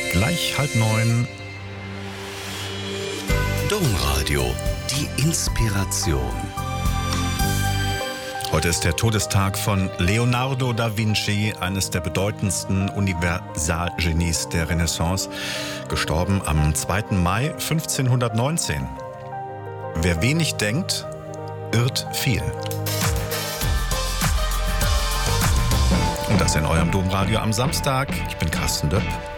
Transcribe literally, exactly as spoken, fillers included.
Gleich halb neun. Domradio, die Inspiration. Heute ist der Todestag von Leonardo da Vinci, eines der bedeutendsten Universalgenies der Renaissance, gestorben am zweiten Mai fünfzehnhundertneunzehn. Wer wenig denkt, irrt viel. Und das in eurem Domradio am Samstag. Ich bin Carsten Döpp.